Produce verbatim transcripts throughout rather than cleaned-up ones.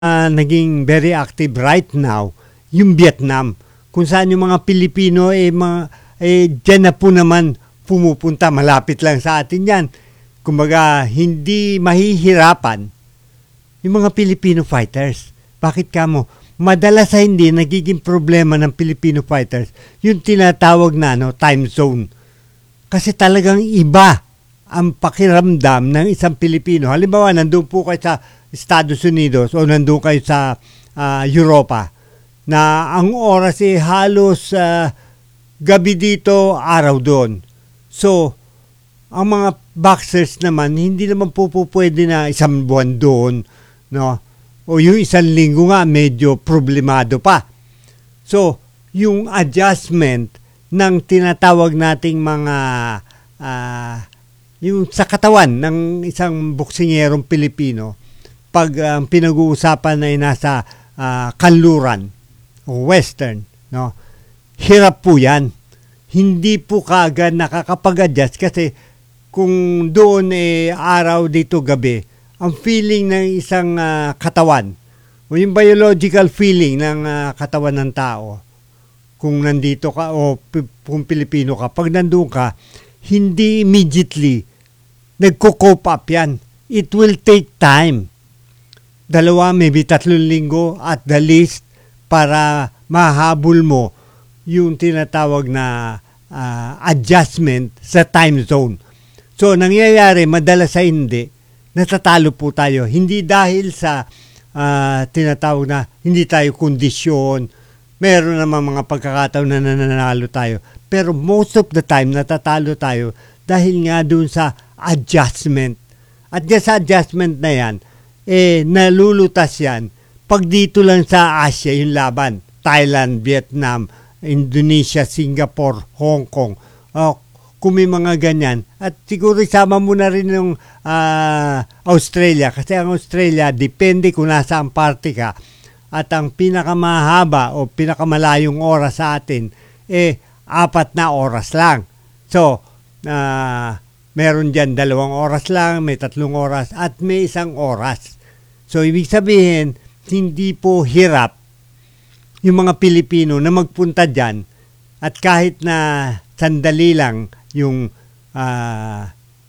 uh, naging very active right now, yung Vietnam. Kung saan yung mga Pilipino, eh, mga, eh dyan na po naman pumupunta. Malapit lang sa atin yan. Kumbaga, hindi mahihirapan yung mga Filipino fighters. Bakit ka mo? Madalas sa hindi, nagiging problema ng Filipino fighters, yung tinatawag na no, time zone. Kasi talagang iba ang pakiramdam ng isang Pilipino. Halimbawa, nandun po kayo sa Estados Unidos o nandun kayo sa uh, Europa, na ang oras ay halos uh, gabi dito, araw doon. So, ang mga boxers naman, hindi naman po, po pwede na isang buwan doon, no? O yung isang linggo nga, medyo problemado pa. So, yung adjustment ng tinatawag nating mga uh, yung sa katawan ng isang boksingerong Pilipino, pag ang uh, pinag-uusapan ay nasa uh, kanluran o western, no? Hirap po yan. Hindi po kaagad nakakapag-adjust kasi kung doon eh araw dito gabi, ang feeling ng isang uh, katawan o yung biological feeling ng uh, katawan ng tao, kung nandito ka o kung Pilipino ka, pag nandun ka, hindi immediately nagko-cope up yan. It will take time. Dalawa, maybe tatlong linggo at the least para mahabol mo yung tinatawag na uh, adjustment sa time zone. So, nangyayari, madalas sa hindi, natatalo po tayo. Hindi dahil sa uh, tinatawag na hindi tayo kondisyon. Meron naman mga pagkakataon na nananalo tayo. Pero most of the time, natatalo tayo dahil nga dun sa adjustment. At dyan sa adjustment na yan, eh, nalulutas yan. Pag dito lang sa Asia, yung laban, Thailand, Vietnam, Indonesia, Singapore, Hong Kong, uh, kung may mga ganyan. At siguro isama mo na rin yung uh, Australia. Kasi ang Australia, depende kung nasaan party ka. At ang pinakamahaba o pinakamalayong oras sa atin, eh, apat na oras lang. So, uh, meron dyan dalawang oras lang, may tatlong oras, at may isang oras. So, ibig sabihin, hindi po hirap yung mga Pilipino na magpunta dyan at kahit na sandali lang yung uh,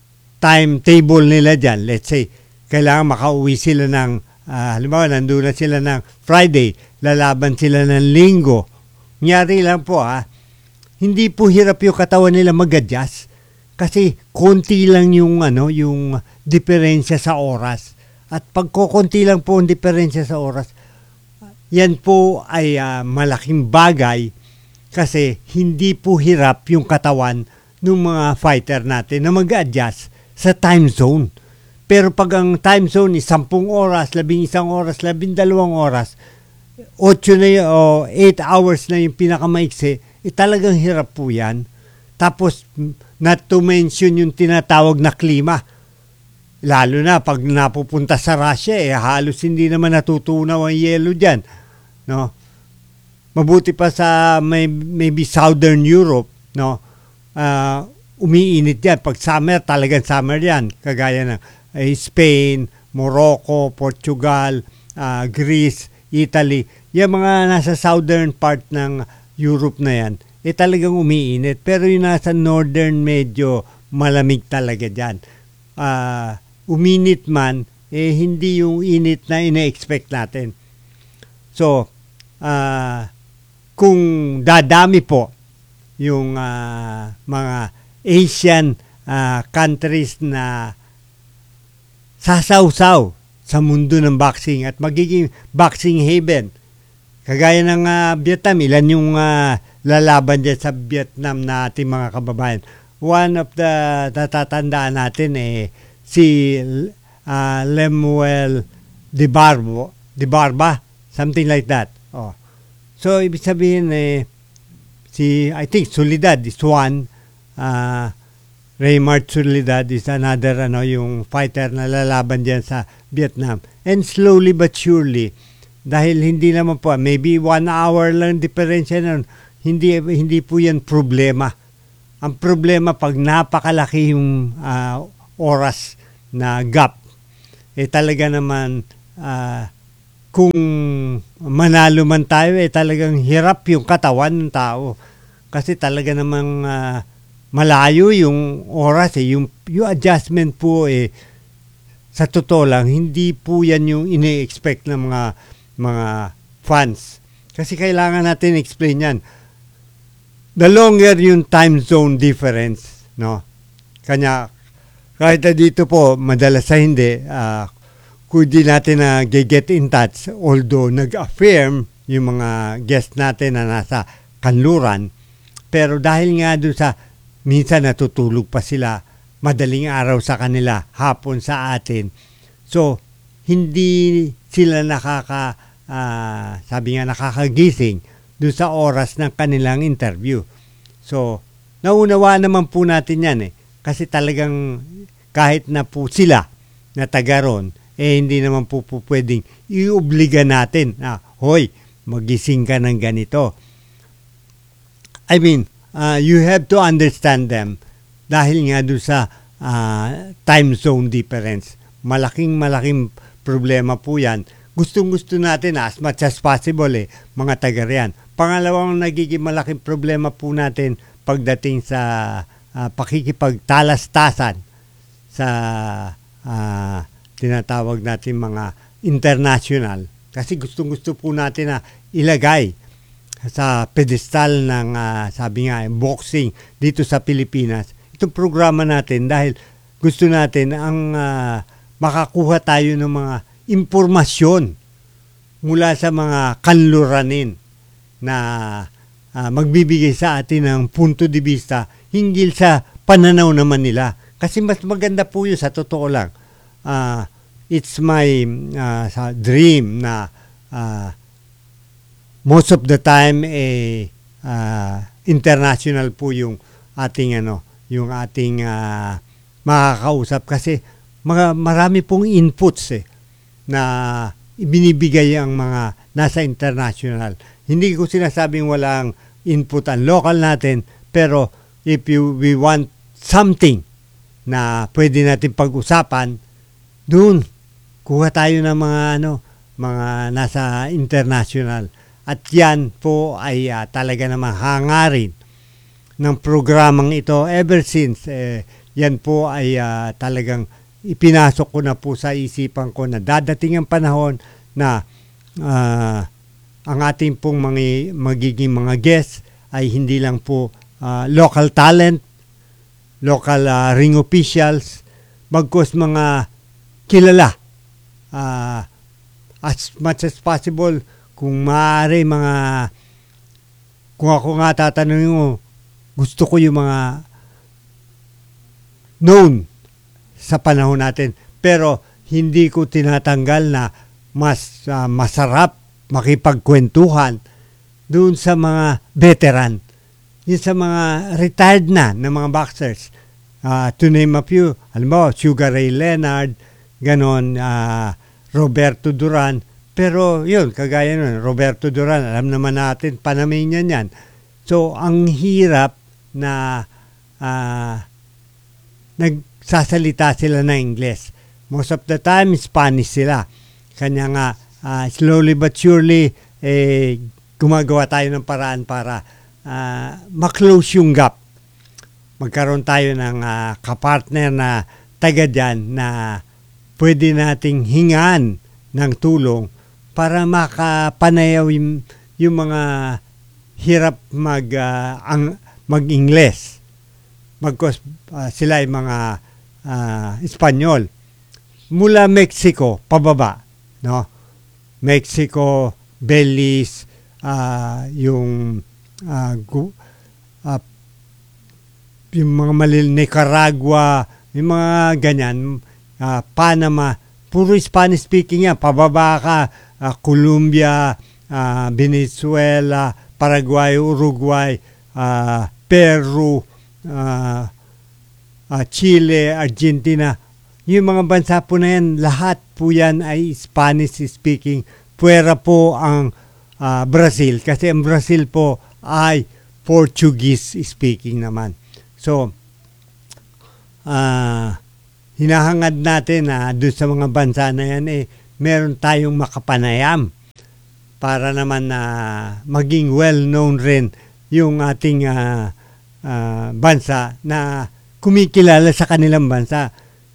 timetable nila dyan, let's say, kailangan makauwi sila ng, uh, halimbawa, nandun na sila ng Friday, lalaban sila ng Linggo. Nyari lang po, ha, hindi po hirap yung katawan nila mag-adjust kasi konti lang yung, ano, yung diferensya sa oras. At pag konti lang po ang diferensya sa oras, yan po ay uh, malaking bagay kasi hindi po hirap yung katawan ng mga fighter natin na mag-adjust sa time zone. Pero pag ang time zone is sampung oras, labing isang oras, labing dalawang oras, otso na y- o eight hours na yung pinakamaiksi, eh talagang hirap po yan. Tapos, not to mention yung tinatawag na klima. Lalo na pag napupunta sa Russia, eh halos hindi naman natutunaw ang yelo dyan. No? Mabuti pa sa may, maybe Southern Europe, no? Uh, umiinit yan. Pag summer, talagang summer yan. Kagaya ng eh, Spain, Morocco, Portugal, uh, Greece, Italy. Yung mga nasa southern part ng Europe na yan, eh talagang umiinit. Pero yung nasa northern, medyo malamig talaga dyan. Uh, uminit man, eh hindi yung init na ina-expect natin. So, uh, kung dadami po yung uh, mga Asian uh, countries na sasawsaw sa mundo ng boxing at magiging boxing haven, kagaya ng uh, Vietnam, ilan yung uh, lalaban dyan sa Vietnam na ating mga kababayan. One of the natatandaan natin eh si uh, Lemuel de Barbo, de Barba, something like that. Oh. So, ibig sabihin, eh, si, I think, Soledad is one. Uh, Raymart Soledad is another, ano, yung fighter na lalaban dyan sa Vietnam. And slowly but surely, dahil hindi naman po, maybe one hour lang diferensya nun, hindi, hindi po yan problema. Ang problema, pag napakalaki yung uh, oras na gap, eh talaga naman, uh, kung manalo man tayo, eh talagang hirap yung katawan ng tao. Kasi talaga namang uh, malayo yung oras eh. Yung, yung adjustment po eh, sa totoo lang, hindi po yan yung ini-expect ng mga mga fans. Kasi kailangan natin explain yan. The longer yung time zone difference, no? Kanya, kahit na dito po, madalas sa hindi, uh, kung di natin na uh, get in touch, although nag-affirm yung mga guest natin na nasa kanluran, pero dahil nga doon sa minsan natutulog pa sila, madaling araw sa kanila, hapon sa atin. So, hindi sila nakaka, uh, sabi nga nakakagising doon sa oras ng kanilang interview. So, naunawa naman po natin yan eh. Kasi talagang kahit na po sila na taga ron, eh hindi naman po, po pwedeng iubliga natin na, hoy, magising ka ng ganito. I mean, uh, you have to understand them dahil nga doon sa uh, time zone difference. Malaking malaking problema po yan. Gustong-gusto natin as much as possible eh, mga taga riyan. Pangalawang nagiging malaking problema po natin pagdating sa uh, pakikipagtalastasan sa uh, tinatawag natin mga international. Kasi gustong-gusto po natin na ilagay sa pedestal ng uh, sabi nga boxing dito sa Pilipinas. Itong programa natin dahil gusto natin ang uh, makakuha tayo ng mga impormasyon mula sa mga kanluranin na uh, magbibigay sa atin ng punto de vista hinggil sa pananaw naman nila. Kasi mas maganda po yun sa totoo lang. Uh, it's my uh, sa dream na uh, most of the time eh uh, international po yung ating ano, yung ating uh, makakausap kasi mga marami pong inputs eh na ibinibigay ang mga nasa international. Hindi ko sinasabing walang input ang local natin, pero if you we want something na pwede natin pag-usapan, doon kuha tayo ng mga ano, mga nasa international. At yan po ay uh, talaga namang hangarin ng programang ito ever since eh, yan po ay uh, talagang ipinasok ko na po sa isipan ko na dadating ang panahon na uh, ang ating pong mga, magiging mga guests ay hindi lang po uh, local talent, local uh, ring officials, bagkus mga kilala. Uh, as much as possible, kung maaari mga, kung ako nga tatanungin mo, gusto ko yung mga known sa panahon natin. Pero hindi ko tinatanggal na mas uh, masarap makipagkwentuhan doon sa mga veteran. Yung sa mga retired na na mga boxers. Uh, to name a few, alam mo, Sugar Ray Leonard, ganon, uh, Roberto Duran. Pero yun, kagaya nun, Roberto Duran, alam naman natin, Panamanian yan. So, ang hirap na uh, nagsasalita sila ng Ingles. Most of the time, Spanish sila. Kanya nga, uh, slowly but surely, eh, gumagawa tayo ng paraan para uh, maklose yung gap. Magkaroon tayo ng uh, kapartner na taga dyan na pwede nating hingaan ng tulong para makapanayaw yung, yung mga hirap mag, uh, ang, mag-Ingles. Magkos uh, sila ay mga uh, Espanyol. Mula Mexico, pababa. No? Mexico, Belize, uh, yung uh, gu, uh, yung mga malil Nicaragua, yung mga ganyan, uh, Panama, puro Spanish speaking yan. Pababa ka, uh, Colombia, uh, Venezuela, Paraguay, Uruguay, uh, Peru, uh, uh, Chile, Argentina. Yung mga bansa po na yan, lahat po yan ay Spanish speaking. Puwera po ang uh, Brazil, kasi ang Brazil po ay Portuguese speaking naman. So, uh, hinahangad natin na uh, doon sa mga bansa na yan, eh, meron tayong makapanayam para naman na maging well-known rin yung ating uh, uh, bansa na kumikilala sa kanilang bansa.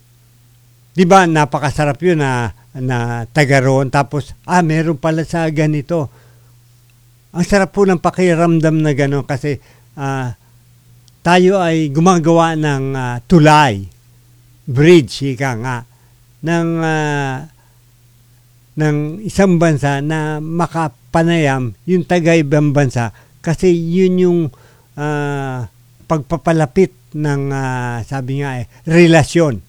Di ba napakasarap yun na, na taga roon tapos ah meron pala sa ganito. Ang sarap po ng pakiramdam na gano'n kasi uh, tayo ay gumagawa ng uh, tulay, bridge, ika nga, ng, uh, ng isang bansa na makapanayam yung taga-ibang bansa kasi yun yung uh, pagpapalapit ng, uh, sabi nga eh, relasyon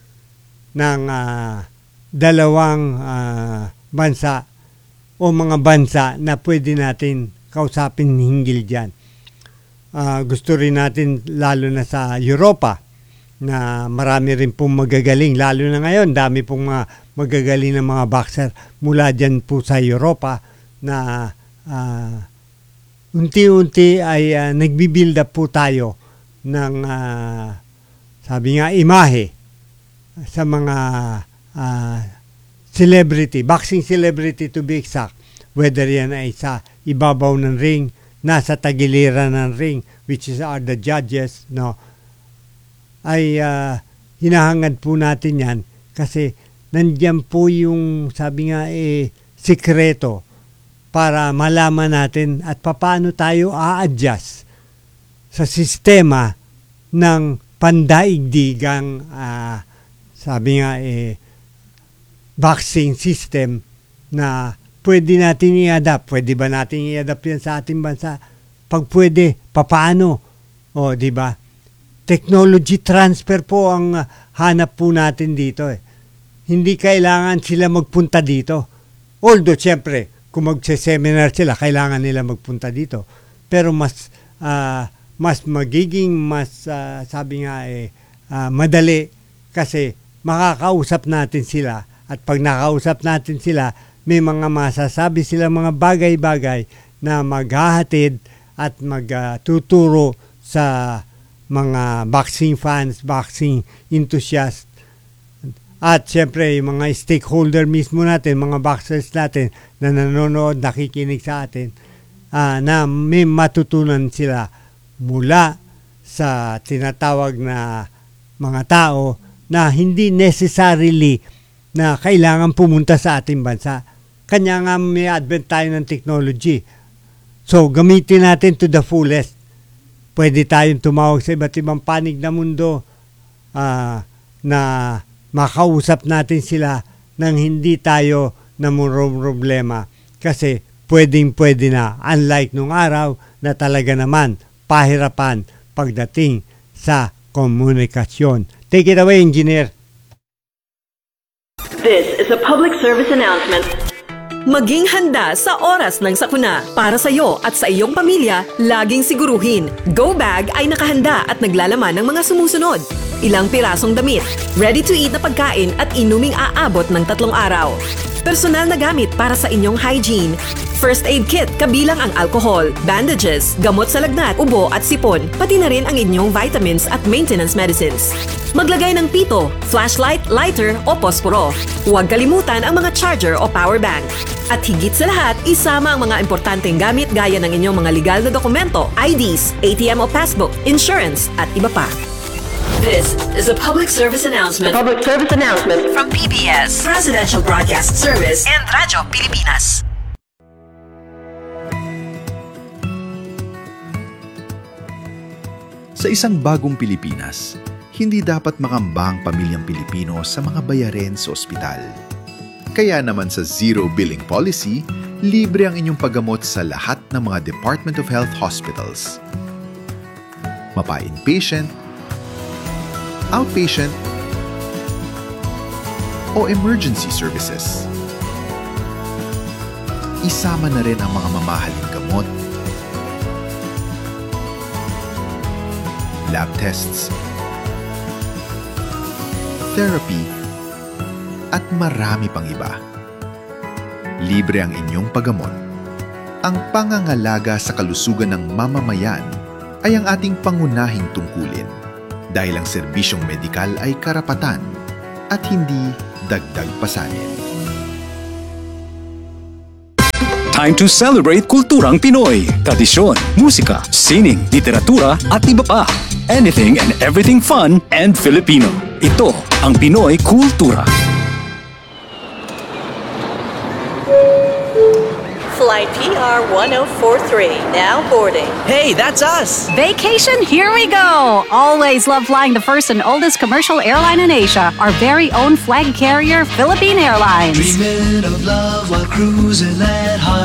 ng uh, dalawang uh, bansa o mga bansa na pwede natin kausapin hinggil dyan. Uh, gusto rin natin lalo na sa Europa na marami rin pong magagaling. Lalo na ngayon, dami pong mga magagaling ng mga boxer mula dyan po sa Europa na uh, unti-unti ay uh, nagbibuild up po tayo ng uh, sabi nga imahe sa mga uh, celebrity, boxing celebrity to be exact, whether yan ay sa ibabaw ng ring, nasa tagiliran ng ring, which is are the judges, no, ay uh, hinahangad po natin yan kasi nandiyan po yung sabi nga eh sikreto para malaman natin at paano tayo a-adjust sa sistema ng pandaigdigang uh, sabi nga eh boxing system na pwede natin i-adapt. Pwede ba natin i-adapt yan sa ating bansa? Pag pwede, papaano? O, di ba? Technology transfer po ang uh, hanap po natin dito. Eh. Hindi kailangan sila magpunta dito. Although, siyempre, kung magse-seminar sila, kailangan nila magpunta dito. Pero mas uh, mas magiging mas, uh, sabi nga eh, uh, madali kasi makakausap natin sila. At pag nakausap natin sila, may mga masasabi sila mga bagay-bagay na maghahatid at magtuturo uh, sa mga boxing fans, boxing enthusiasts. At siyempre, yung mga stakeholder mismo natin, mga boxers natin na nanonood, nakikinig sa atin, uh, na may matutunan sila mula sa tinatawag na mga tao na hindi necessarily na kailangan pumunta sa ating bansa. Kanya nga may advent tayo ng technology. So, gamitin natin to the fullest. Pwede tayong tumawag sa iba't ibang panig na mundo uh, na makausap natin sila nang hindi tayo namumroblema. Kasi pwedeng-pwede na. Unlike nung araw na talaga naman pahirapan pagdating sa komunikasyon. Take it away, Engineer. This is a public service announcement. Maging handa sa oras ng sakuna. Para sa iyo at sa iyong pamilya, laging siguruhin. Go Bag ay nakahanda at naglalaman ng mga sumusunod. Ilang pirasong damit, ready-to-eat na pagkain at inuming aabot ng tatlong araw. Personal na gamit para sa inyong hygiene. First aid kit kabilang ang alcohol, bandages, gamot sa lagnat, ubo at sipon, pati na rin ang inyong vitamins at maintenance medicines. Maglagay ng pito, flashlight, lighter o posporo. Huwag kalimutan ang mga charger o power bank. At higit sa lahat, isama ang mga importanteng gamit gaya ng inyong mga legal na dokumento, I Ds, A T M o passbook, insurance at iba pa. This is a public service announcement. Public service announcement From P B S, Presidential Broadcast Service, and Radyo Pilipinas. Sa isang bagong Pilipinas, hindi dapat makamba ang pamilyang Pilipino sa mga bayarin sa ospital. Kaya naman sa Zero Billing Policy, libre ang inyong paggamot sa lahat ng mga Department of Health hospitals. Mapa-inpatient, outpatient, o emergency services. Isama na rin ang mga mamahaling gamot, lab tests, therapy, at marami pang iba. Libre ang inyong paggamot. Ang pangangalaga sa kalusugan ng mamamayan ay ang ating pangunahing tungkulin dahil ang serbisyong medikal ay karapatan at hindi dagdag pasanin. time to celebrate kulturang Pinoy, tradisyon, musika, sining, literatura at iba pa. Anything and everything fun and Filipino. Ito ang Pinoy Kultura. Flight P R one oh four three, now boarding. Hey, that's us! Vacation, here we go! Always love flying the first and oldest commercial airline in Asia, our very own flag carrier, Philippine Airlines. Dreaming of love while cruising at high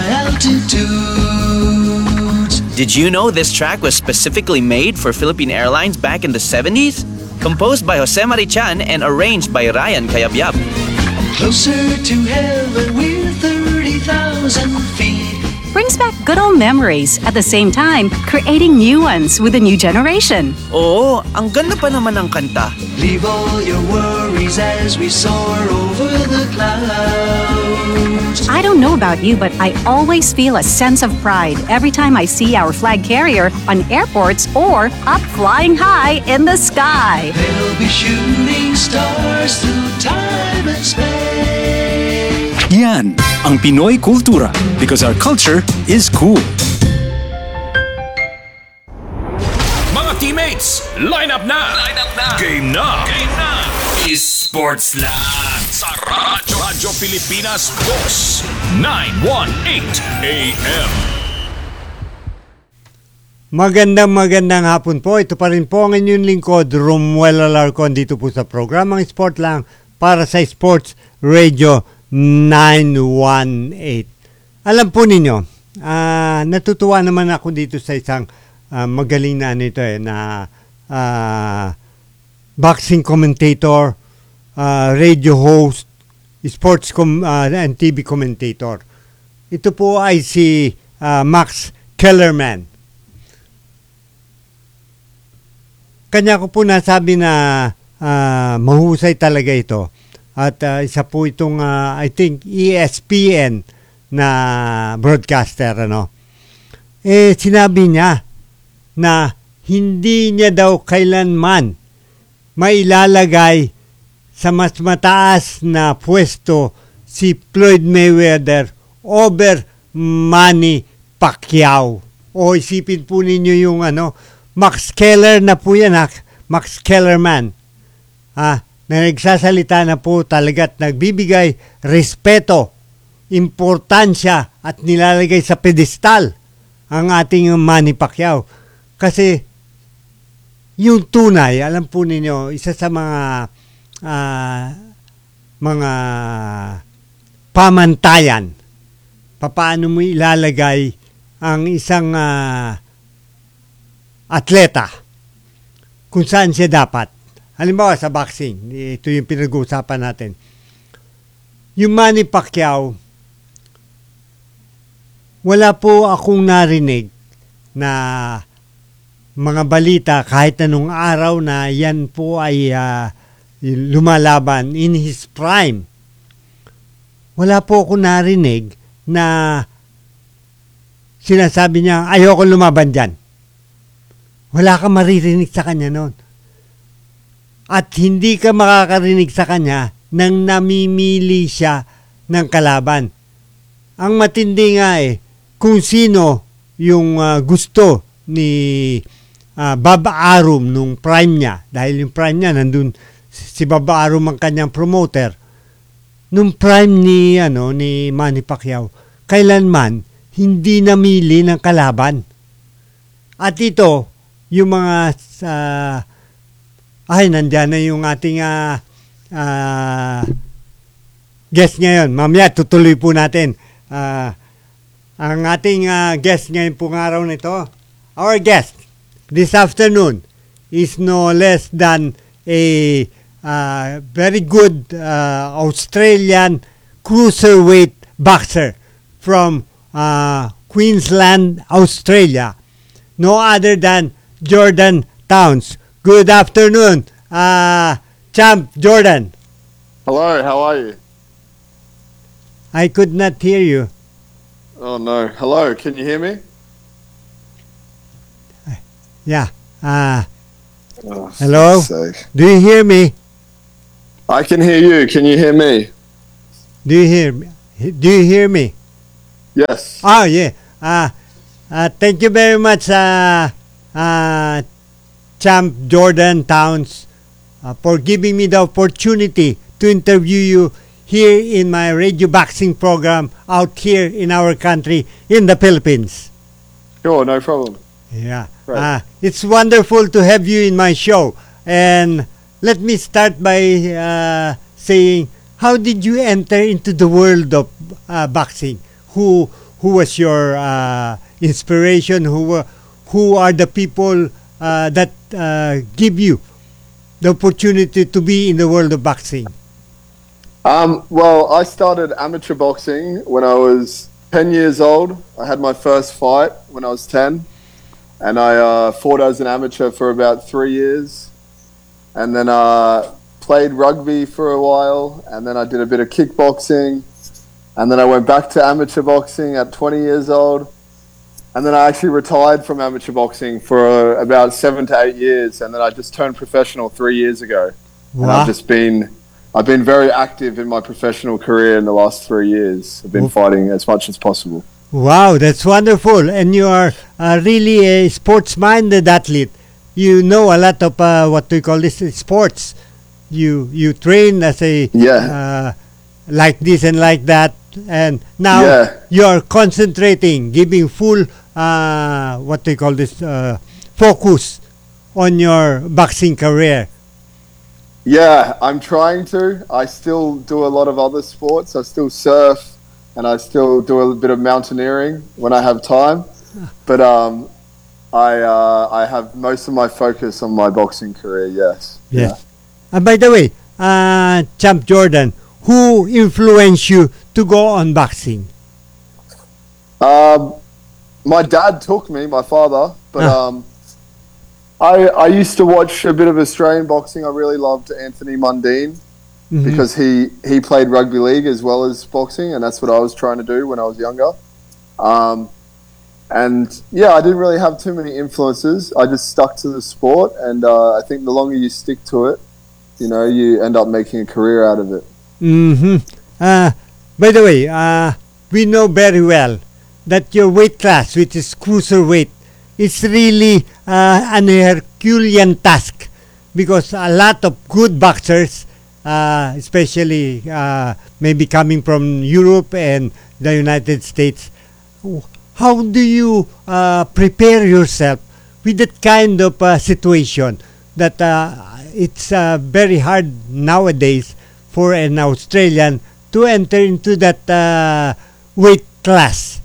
altitudes. Did you know this track was specifically made for Philippine Airlines back in the seventies? Composed by Jose Marichan and arranged by Ryan Cayabyab. Closer to heaven, we're thirty thousand feet. Brings back good old memories, at the same time, creating new ones with a new generation. Oo, ang ganda pa naman ng kanta. Leave all your worries as we soar over the clouds. I don't know about you, but I always feel a sense of pride every time I see our flag carrier on airports or up flying high in the sky. They'll be shooting stars through time and space. Yan ang Pinoy Kultura because our culture is cool. Mga teammates, line up na! Line up na! Game na! Game na! Esports lang sa Radyo, Radyo Pilipinas Boss nine eighteen A M. Magandang magandang hapon po. Ito pa rin po ang inyong lingkod, Romuel Alarcon, dito po sa programang Sport Lang para sa Sports Radio nine eighteen. Alam po ninyo, uh, natutuwa naman ako dito sa isang uh, magaling na nito eh, na uh, boxing commentator, uh, radio host, sports com- uh, and T V commentator. Ito po ay si uh, Max Kellerman. Kanya ko po nasabi na uh, mahusay talaga ito. At uh, isa po itong, uh, I think, E S P N na broadcaster, ano. Eh, sinabi niya na hindi niya daw kailanman mailalagay sa mas mataas na pwesto si Floyd Mayweather over Manny Pacquiao. O isipin po ninyo yung, ano, Max Keller na po yan, ha? Max Kellerman. Ah, na nagsasalita na po talaga at nagbibigay respeto, importansya at nilalagay sa pedestal ang ating Manny Pacquiao. Kasi yung tunay, alam po ninyo, isa sa mga uh, mga pamantayan, papaano mo ilalagay ang isang uh, atleta kung saan siya dapat. Halimbawa sa boxing, ito yung pinag-uusapan natin. Yung Manny Pacquiao, wala po akong narinig na mga balita kahit anong araw na yan po ay uh, lumalaban in his prime. Wala po akong narinig na sinasabi niya, ayoko lumaban dyan. Wala kang maririnig sa kanya noon. At hindi ka makakarinig sa kanya nang namimili siya ng kalaban. Ang matindi nga eh, kung sino yung uh, gusto ni uh, Bob Arum nung prime niya, dahil yung prime niya, nandun si Bob Arum ang kanyang promoter, nung prime ni, ano, ni Manny Pacquiao, kailanman hindi namili ng kalaban. At ito, yung mga uh, ay, nandyan na yung ating uh, uh, guest ngayon. Mamaya, tutuloy po natin. Uh, ang ating uh, guest ngayon pong araw nito, our guest this afternoon is no less than a uh, very good uh, Australian cruiserweight boxer from uh, Queensland, Australia. No other than Jordan Towns. Good afternoon, uh, Champ Jordan. Hello, how are you? I could not hear you. Oh no, hello, can you hear me? Yeah. Uh, oh, hello? Do you hear me? I can hear you, can you hear me? Do you hear me? Do you hear me? Yes. Oh, yeah. Uh, uh, thank you very much, uh, uh, Champ Jordan Towns, uh, for giving me the opportunity to interview you here in my radio boxing program out here in our country, in the Philippines. Sure, no problem. Yeah. Right. Uh, it's wonderful to have you in my show. And let me start by uh, saying, how did you enter into the world of uh, boxing? Who who was your uh, inspiration? Who were, who are the people uh, that uh, give you the opportunity to be in the world of boxing? Um, well, I started amateur boxing when I was ten years old. I had my first fight when I was ten. And I uh, fought as an amateur for about three years. And then uh, played rugby for a while. And then I did a bit of kickboxing. And then I went back to amateur boxing at twenty years old. And then I actually retired from amateur boxing for uh, about seven to eight years. And then I just turned professional three years ago. Wow. And I've just been, I've been very active in my professional career in the last three years. I've been fighting as much as possible. Wow, that's wonderful. And you are uh, really a sports-minded athlete. You know a lot of uh, what we call this sports. You you train as a Yeah. uh, like this and like that, and now Yeah. you are concentrating, giving full uh, what they call this uh, focus on your boxing career. Yeah, I'm trying to. I still do a lot of other sports. I still surf. And I still do a bit of mountaineering when I have time, but um, I uh, I have most of my focus on my boxing career. Yes. Yes. And by the way, uh, Champ Jordan, who influenced you to go on boxing? Um, my dad took me, my father, but Ah. um, I I used to watch a bit of Australian boxing. I really loved Anthony Mundine. Mhm. Because he, he played rugby league as well as boxing, and that's what I was trying to do when I was younger. Um, and yeah, I didn't really have too many influences. I just stuck to the sport, and uh, I think the longer you stick to it, you know, you end up making a career out of it. Mm-hmm. Uh, by the way, uh, we know very well that your weight class, which is cruiserweight, is really uh, an Herculean task, because a lot of good boxers, uh, especially uh, maybe coming from Europe and the United States, how do you uh, prepare yourself with that kind of uh, situation that uh, it's uh, very hard nowadays for an Australian to enter into that uh, weight class?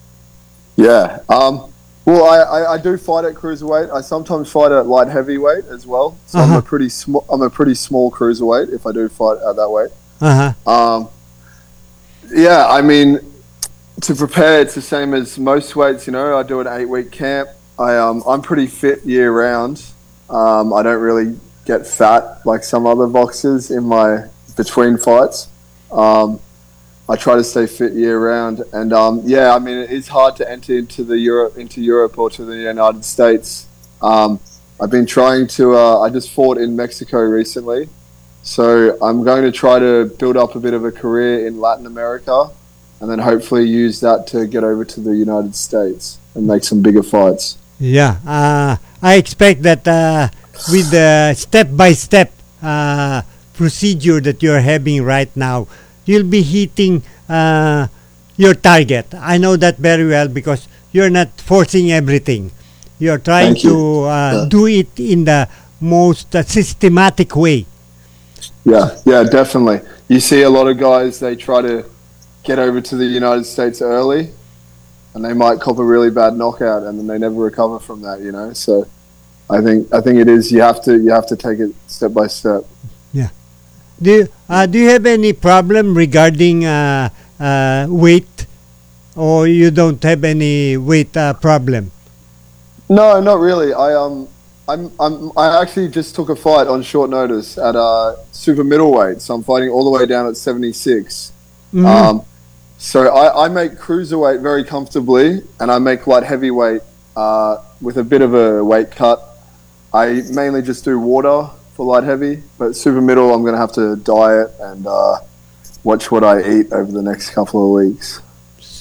Yeah. Um, well, I, I, I do fight at cruiserweight. I sometimes fight at light heavyweight as well. So I'm Uh-huh. a pretty small. I'm a pretty small cruiserweight if I do fight at that weight. Uh-huh. Um, yeah, I mean, to prepare, it's the same as most weights. You know, I do an eight-week camp. I um, I'm pretty fit year round. Um, I don't really get fat like some other boxers in my between fights. Um, I try to stay fit year round, and um, yeah, I mean, it is hard to enter into the Europe into Europe or to the United States. Um, I've been trying to. Uh, I just fought in Mexico recently. So I'm going to try to build up a bit of a career in Latin America, and then hopefully use that to get over to the United States and make some bigger fights. Yeah, uh, I expect that uh, with the step-by-step uh, procedure that you're having right now, you'll be hitting uh, your target. I know that very well because you're not forcing everything. You're trying Thank you. to uh, Yeah. do it in the most uh, systematic way. Yeah, yeah, definitely. You see a lot of guys, they try to get over to the United States early, and they might cop a really bad knockout, and then they never recover from that. You know, so I think I think it is you have to you have to take it step by step. Do you, uh, do you have any problem regarding uh, uh, weight, or you don't have any weight uh, problem? No, not really. I um, I'm I'm I actually just took a fight on short notice at uh super middleweight, so I'm fighting all the way down at seventy-six. Mhm. Um, so I, I make cruiserweight very comfortably, and I make light heavyweight uh, with a bit of a weight cut. I mainly just do water for light heavy, but super middle I'm going to have to diet and uh, watch what I eat over the next couple of weeks.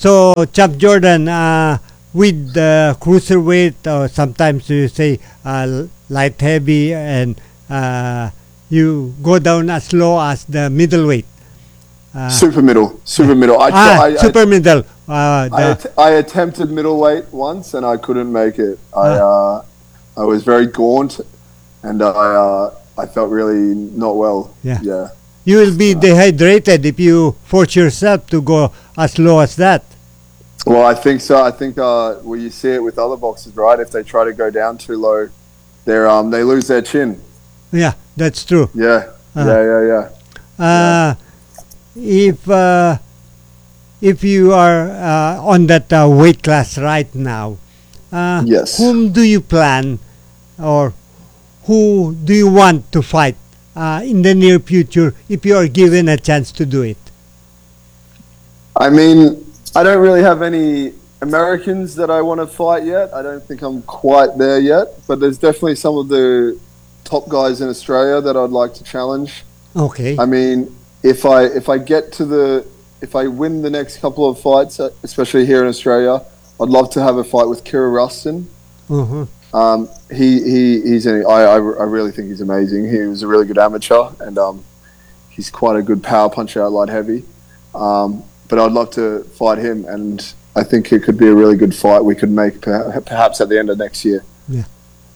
So, Champ Jordan, uh, with the cruiserweight, or sometimes you say uh, light heavy, and uh, you go down as low as the middleweight. Uh, super middle, super middle. I, ah, I, super I, middle. Uh, I, the, att- I attempted middleweight once and I couldn't make it. I uh, I was very gaunt, and I uh, I felt really not well. Yeah. Yeah. you will be dehydrated if you force yourself to go as low as that. Well, I think so. I think uh, well, you see it with other boxers, right? If they try to go down too low, they're um they lose their chin. Yeah, that's true. Yeah. Uh-huh. Yeah. Yeah. Yeah. Uh, if uh, if you are uh, on that uh, weight class right now, uh, Yes. whom do you plan, or who do you want to fight uh, in the near future if you are given a chance to do it? I mean, I don't really have any Americans that I want to fight yet. I don't think I'm quite there yet, but there's definitely some of the top guys in Australia that I'd like to challenge. Okay. I mean, if I if I get to the if I win the next couple of fights, uh, especially here in Australia, I'd love to have a fight with Kira Rustin. Uh-huh. Um, he he he's an, I, I I really think he's amazing. He was a really good amateur, and um, he's quite a good power puncher at light heavy. Um, but I'd love to fight him, and I think it could be a really good fight we could make per- perhaps at the end of next year. Yeah.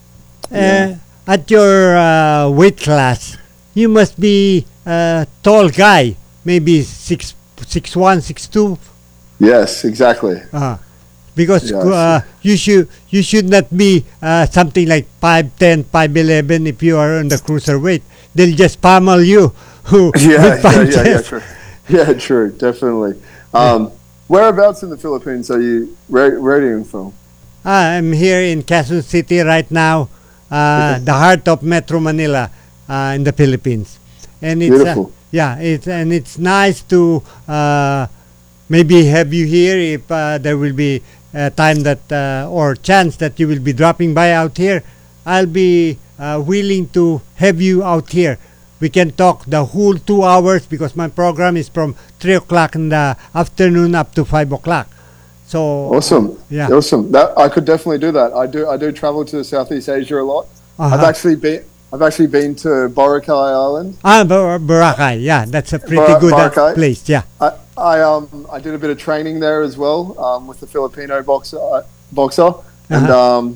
Uh, at your uh, weight class, you must be a tall guy, maybe six six one, six two. Yes, exactly. Uh, because Yes. uh, you should you should not be uh, something like five ten, five eleven if you are on the cruiserweight. They'll just pummel you. Who Yeah, with yeah, yeah, punches. yeah, true. Yeah, true, definitely. Um, whereabouts in the Philippines are you ra- radioing from? I'm here in Quezon City right now, uh, the heart of Metro Manila, uh, in the Philippines, and it's uh, Beautiful. yeah, it's and it's nice to uh, maybe have you here if uh, there will be a time that uh, or chance that you will be dropping by out here. I'll be uh, willing to have you out here. We can talk the whole two hours because my program is from three o'clock in the afternoon up to five o'clock. So Awesome. Yeah. Awesome. That I could definitely do that. I do. I do travel to Southeast Asia a lot. Uh-huh. I've actually been. I've actually been to Boracay Island. Ah, Bar- Boracay, yeah, that's a pretty Bar- good uh, Boracay. place, yeah. I, I um I did a bit of training there as well um, with the Filipino boxer uh, boxer, and Uh-huh. um,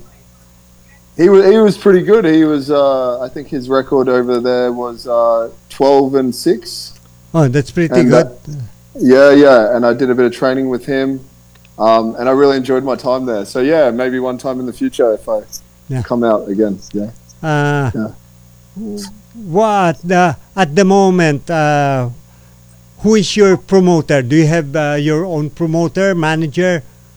he was he was pretty good. He was uh, I think his record over there was uh, twelve and six. Oh, that's pretty And, good. uh, Yeah, yeah, and I did a bit of training with him, um, and I really enjoyed my time there. So yeah, maybe one time in the future if I Yeah. come out again. Yeah. Uh, Yeah. What the at the moment? Uh, who is your promoter? Do you have uh, your own promoter, manager?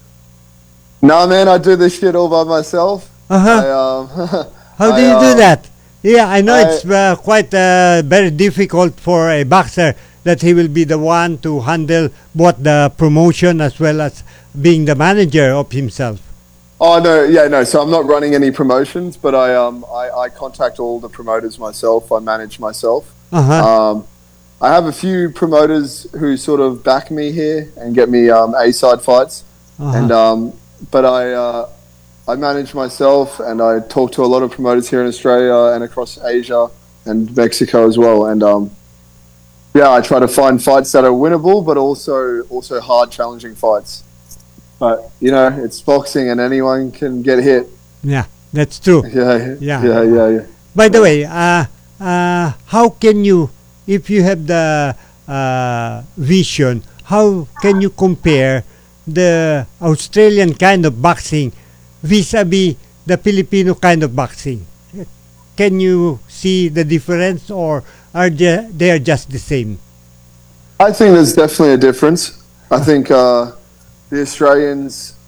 Nah, man, I do this shit all by myself. Uh-huh. I, um, How do I, you do um, that? Yeah, I know I- it's uh, quite uh, very difficult for a boxer that he will be the one to handle both the promotion as well as being the manager of himself. Oh no, yeah, no. So I'm not running any promotions, but I um I, I contact all the promoters myself. I manage myself. Uh-huh. Um, I have a few promoters who sort of back me here and get me um A side fights, Uh-huh. and um but I uh, I manage myself and I talk to a lot of promoters here in Australia and across Asia and Mexico as well. And um yeah, I try to find fights that are winnable, but also also hard, challenging fights. But you know, it's boxing, and anyone can get hit. Yeah, that's true. Yeah, Yeah. yeah, yeah, yeah. By the way, uh, uh, how can you, if you have the uh, vision, how can you compare the Australian kind of boxing vis-a-vis the Filipino kind of boxing? Can you see the difference, or are they, they are just the same? I think there's definitely a difference. I think uh, the Australians.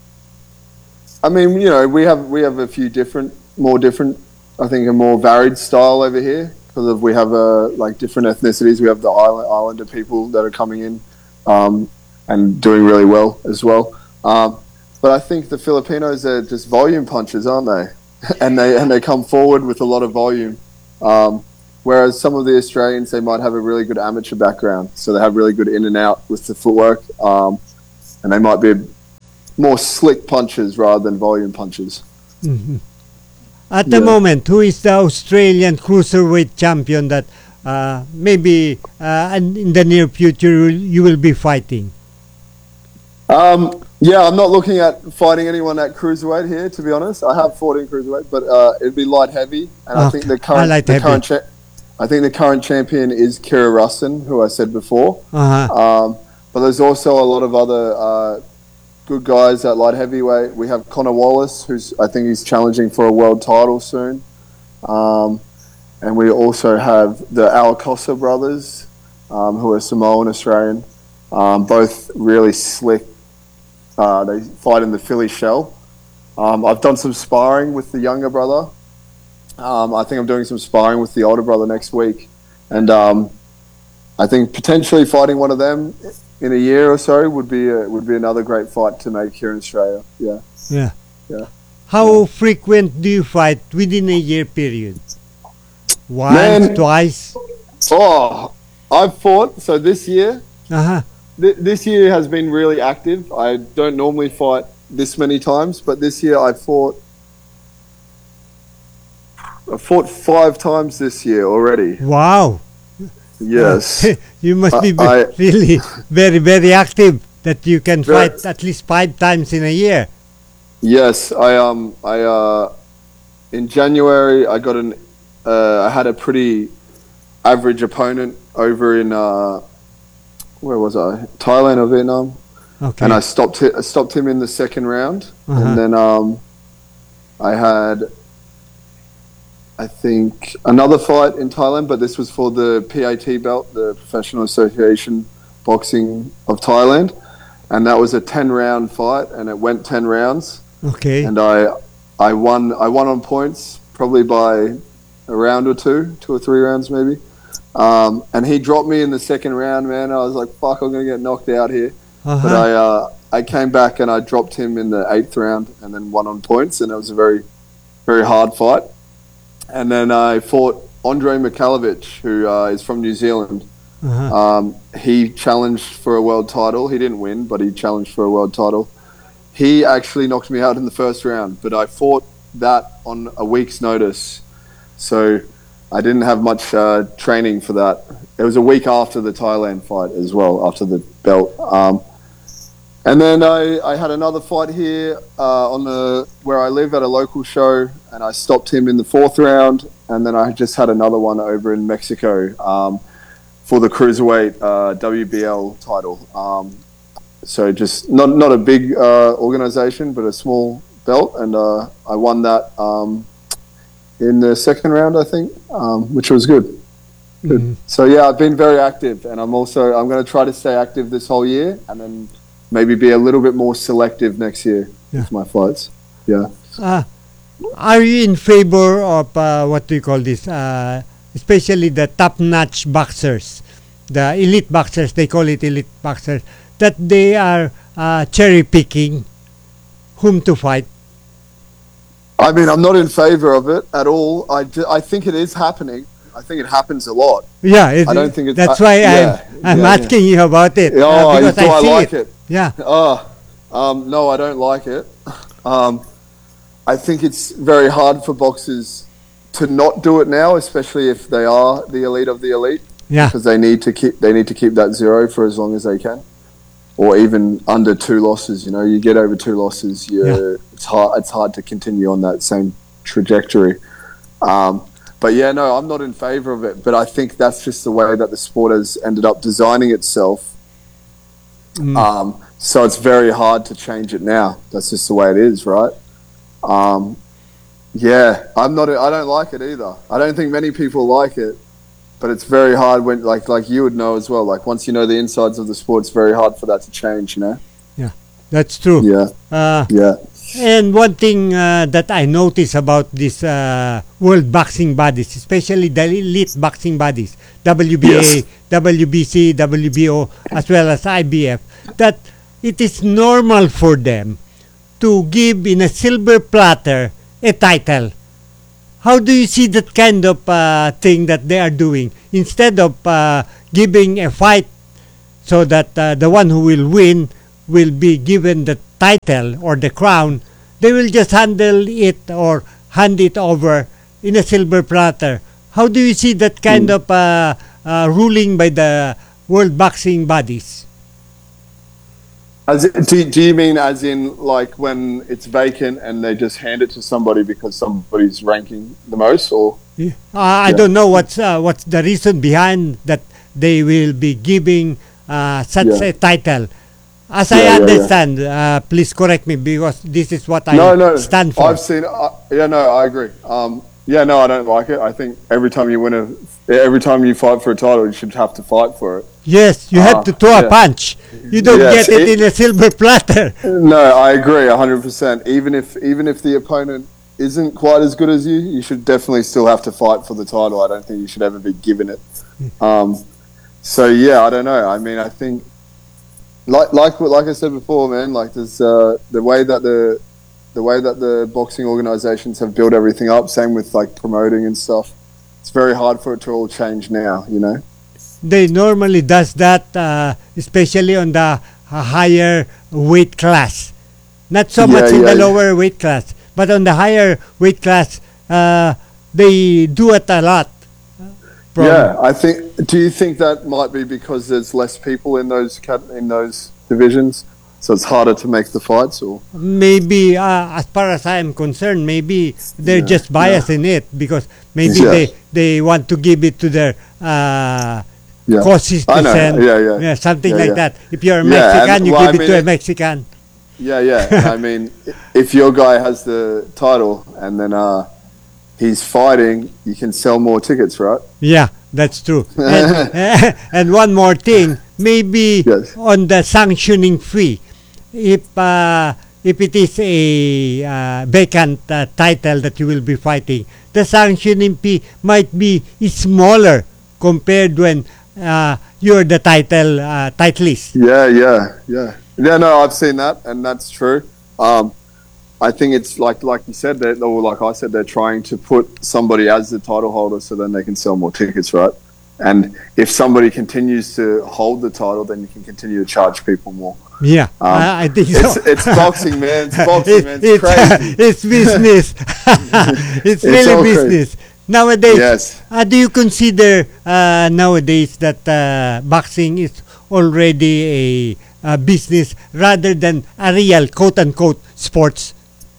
I mean, you know, we have we have a few different, more different. I think a more varied style over here because of we have uh, like different ethnicities. We have the island, Islander people that are coming in um, and doing really well as well. Um, but I think the Filipinos are just volume punchers, aren't they? and they and they come forward with a lot of volume. Um, whereas some of the Australians, they might have a really good amateur background, so they have really good in and out with the footwork. Um, and they might be more slick punches rather than volume punches. Mhm. At the Yeah. moment, who is the Australian cruiserweight champion that uh, maybe uh, and in the near future you will be fighting? Um, yeah, I'm not looking at fighting anyone at cruiserweight here, to be honest. I have fought in cruiserweight, but uh, it'd be light heavy, and I Okay. think the Ah, current, light the heavy. current, cha- I think the current champion is Kira Rustin, who I said before. Uh-huh. Um, but there's also a lot of other uh, good guys at light heavyweight. We have Connor Wallace, who's I think he's challenging for a world title soon. Um, and we also have the Alacosa brothers, um, who are Samoan Australian, um, both really slick. Uh, they fight in the Philly shell. Um, I've done some sparring with the younger brother. Um, I think I'm doing some sparring with the older brother next week, and um, I think potentially fighting one of them in a year or so would be a, would be another great fight to make here in Australia. Yeah, Yeah. yeah. How frequent do you fight within a year period? Once, Man. twice? Oh, I've fought. So this year, Uh-huh. th- this year has been really active. I don't normally fight this many times, but this year I fought. I fought five times this year already. Wow. Yes. You must be I- ve- really very, very active that you can Very- fight at least five times in a year. Yes, I um I uh in January I got an uh, I had a pretty average opponent over in uh where was I Thailand or Vietnam, Okay. and I stopped hi- I stopped him in the second round, Uh-huh. and then um I had I think another fight in Thailand, but this was for the P A T belt, the Professional Association Boxing of Thailand, and that was a ten round fight, and it went ten rounds. Okay. And I, I won. I won on points, probably by a round or two, two or three rounds maybe. Um, and he dropped me in the second round. Man, I was like, "Fuck, I'm gonna get knocked out here." Uh-huh. But I, uh, I came back and I dropped him in the eighth round, and then won on points. And it was a very, very hard fight. And then I fought Andre Mikhailovich, who uh, is from New Zealand. Uh-huh. Um, he challenged for a world title. He didn't win, but he challenged for a world title. He actually knocked me out in the first round, but I fought that on a week's notice. So I didn't have much uh, training for that. It was a week after the Thailand fight as well, after the belt. Um, and then I, I had another fight here uh, on the where I live at a local show, and I stopped him in the fourth round. And then I just had another one over in Mexico um, for the cruiserweight uh, W B L title. Um, So just not not a big uh, organization, but a small belt, and uh, I won that um, in the second round, I think, um, which was good. Good. Mhm. So yeah, I've been very active, and I'm also I'm going to try to stay active this whole year, and then maybe be a little bit more selective next year Yeah. with my fights. Yeah. Uh, are you in favor of uh, what do you call this? Uh, especially the top-notch boxers, the elite boxers. They call it elite boxers. That they are uh, cherry picking whom to fight. I mean, I'm not in favor of it at all. I, d- I think it is happening. I think it happens a lot. Yeah, it, I don't think it's- that's I- why yeah, I'm I'm yeah, asking you about it. Oh, uh, you because do I see like it? Yeah. Oh, um, no, I don't like it. Um, I think it's very hard for boxers to not do it now, especially if they are the elite of the elite. Yeah. Because they need to keep they need to keep that zero for as long as they can, or even under two losses. You know, you get over two losses, you Yeah. it's hard it's hard to continue on that same trajectory. Um, but yeah, no, I'm not in favor of it. But I think that's just the way that the sport has ended up designing itself. Mm. Um, so it's very hard to change it now. That's just the way it is, right? Um, yeah, I'm not. I don't like it either. I don't think many people like it, but it's very hard when, like, like you would know as well. Like once you know the insides of the sport, it's very hard for that to change. You know? Yeah, that's true. Yeah, Uh, yeah. And one thing uh, that I notice about this uh, world boxing bodies, especially the elite boxing bodies, W B A, Yes. W B C, W B O, as well as I B F, that it is normal for them to give in a silver platter a title. How do you see that kind of uh, thing that they are doing? Instead of uh, giving a fight so that uh, the one who will win will be given the title or the crown, they will just handle it or hand it over in a silver platter. How do you see that kind of uh, uh, ruling by the world boxing bodies? As in, do, do you mean as in like when it's vacant and they just hand it to somebody because somebody's ranking the most, or? Yeah. Uh, I Yeah. don't know what's uh, what's the reason behind that they will be giving uh, such Yeah. a title. As Yeah, I yeah, yeah. understand, uh, please correct me because this is what I No, no. stand for. I've seen. Uh, yeah, no, I agree. Um, yeah, no, I don't like it. I think every time you win a, every time you fight for a title, you should have to fight for it. Yes, you have Ah, to throw a yeah. punch. You don't Yes, get it, it- in a silver platter. No, I agree a hundred percent. Even if even if the opponent isn't quite as good as you, you should definitely still have to fight for the title. I don't think you should ever be given it. Um, so yeah, I don't know. I mean, I think like like like I said before, man. Like there's uh, the way that the the way that the boxing organizations have built everything up. Same with like promoting and stuff. It's very hard for it to all change now. You know. They normally does that, uh, especially on the uh, higher weight class. Not so Yeah, much in yeah, the yeah. lower weight class, but on the higher weight class, uh, they do it a lot. From- Yeah, I think. Do you think that might be because there's less people in those cat- in those divisions, so it's harder to make the fights? Or Maybe, uh, as far as I am concerned, maybe they're Yeah, just biased in it because maybe Yeah. they, they want to give it to their uh, Yeah. co-citizen. I know, yeah, yeah. something Yeah, like yeah. that. If you're a Yeah, Mexican, and- you well, give I it mean, to a it- Mexican. yeah, yeah. I mean, if your guy has the title and then uh, he's fighting, you can sell more tickets, right? Yeah, that's true. And, and one more thing, maybe Yes. on the sanctioning fee, if uh, if it is a uh, vacant uh, title that you will be fighting, the sanctioning fee might be smaller compared when uh, you're the title uh, titleist. Yeah, yeah, yeah. Yeah, no, I've seen that, and that's true. Um, I think it's like like you said, that, or like I said, they're trying to put somebody as the title holder so then they can sell more tickets, right? And if somebody continues to hold the title, then you can continue to charge people more. Yeah, Um, I, I think so. It's, it's boxing, man. It's boxing, man. It's, It's, crazy. it's business. it's It's really all crazy. business. Nowadays, Yes. uh, do you consider uh, nowadays that uh, boxing is already a, a business rather than a real quote-unquote sports?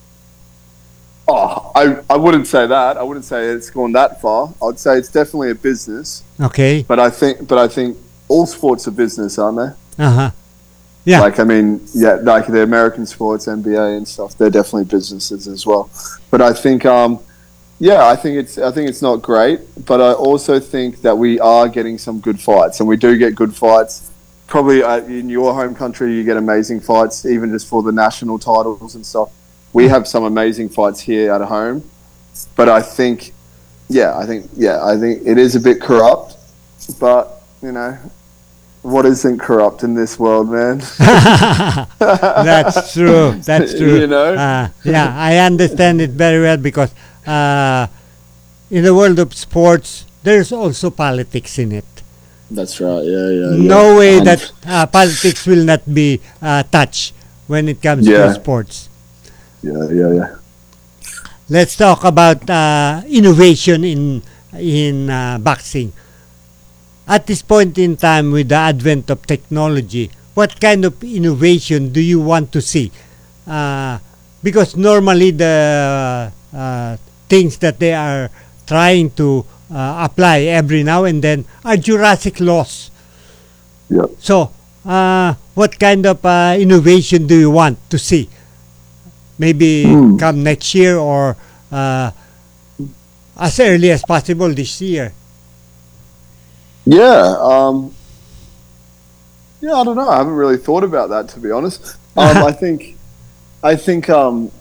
Oh, I, I wouldn't say that. I wouldn't say it's gone that far. I'd say it's definitely a business. Okay. But I think, but I think all sports are business, aren't they? Uh-huh. Yeah. Like, I mean, yeah, like the American sports, N B A and stuff, they're definitely businesses as well. But I think, um, yeah, I think it's, I think it's not great. But I also think that we are getting some good fights, and we do get good fights. Probably uh, in your home country, you get amazing fights, even just for the national titles and stuff. We have some amazing fights here at home. But I think, yeah, I think, yeah, I think it is a bit corrupt. But, you know, what isn't corrupt in this world, man? That's true. That's true. You know? Uh, yeah, I understand it very well because uh, in the world of sports, there's also politics in it. That's right. Yeah, yeah. No yeah. way And- that uh, politics will not be uh, touched when it comes Yeah. to sports. Yeah, yeah, yeah. Let's talk about uh, innovation in in uh, boxing. At this point in time, with the advent of technology, what kind of innovation do you want to see? Uh, because normally the uh, things that they are trying to uh, apply every now and then are Jurassic laws. Yep. So, uh, what kind of uh, innovation do you want to see? Maybe Hmm. come next year or uh, as early as possible this year. Yeah, um, yeah. I don't know. I haven't really thought about that, to be honest. Um, I think, I think, um,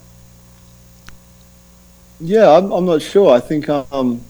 yeah. I'm, I'm not sure. I think, um,